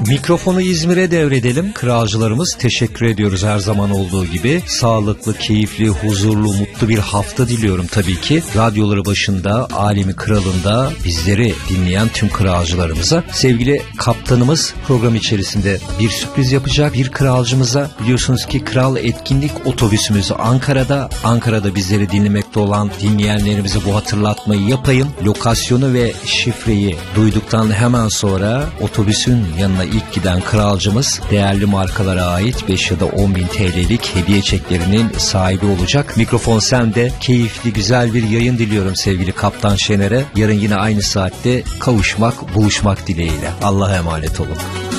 Mikrofonu İzmir'e devredelim. Kralcılarımız teşekkür ediyoruz her zaman olduğu gibi. Sağlıklı, keyifli, huzurlu, mutlu bir hafta diliyorum tabii ki. Radyoları başında, alemi kralında bizleri dinleyen tüm kralcılarımıza. Sevgili kaptanımız program içerisinde bir sürpriz yapacak bir kralcımıza. Biliyorsunuz ki Kral Etkinlik otobüsümüz Ankara'da bizleri dinlemekte olan dinleyenlerimize bu hatırlatmayı yapayım. Lokasyonu ve şifreyi duyduktan hemen sonra otobüsün yanına ilk giden kralcımız değerli markalara ait 5 ya da 10 bin TL'lik hediye çeklerinin sahibi olacak. Mikrofon sende. Keyifli, güzel bir yayın diliyorum sevgili Kaptan Şener'e. Yarın yine aynı saatte kavuşmak, buluşmak dileğiyle. Allah'a emanet olun.